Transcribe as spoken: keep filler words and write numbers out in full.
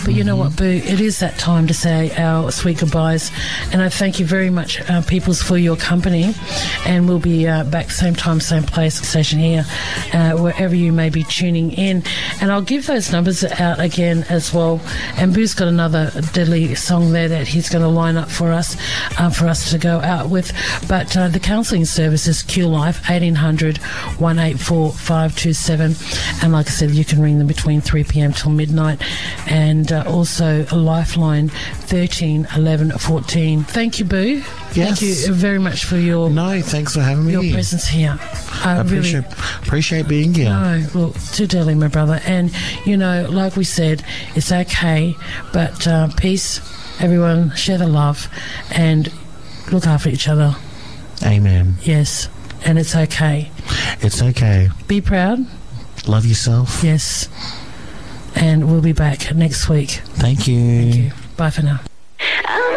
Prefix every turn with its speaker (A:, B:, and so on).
A: But you know what, Boo? It is that time to say our sweet goodbyes. And I thank you very much, uh, peoples, for your company. And we'll be uh, back same time, same place, station here, uh, wherever you may be tuning in. And I'll give those numbers out again as well. And Boo's got another deadly song there that he's going to line up for us, uh, for us to go out with. But uh, the counselling service is Q Life, eighteen hundred, one eight four, five two seven. And like I said, you can ring them between three p.m. till midnight. And uh, also a Lifeline, thirteen eleven fourteen. Thank you, Boo.
B: Yes.
A: Thank you very much for your
B: no, thanks for having me.
A: Your presence here. I,
B: I appreciate
A: really,
B: appreciate being here.
A: No, look, too dearly, my brother. And you know, like we said, it's okay, but uh, peace, everyone, share the love, and look after each other.
B: Amen.
A: Yes, and it's okay.
B: It's okay.
A: Be proud.
B: Love yourself.
A: Yes. And we'll be back next week.
B: Thank you.
A: Thank you. Bye for now.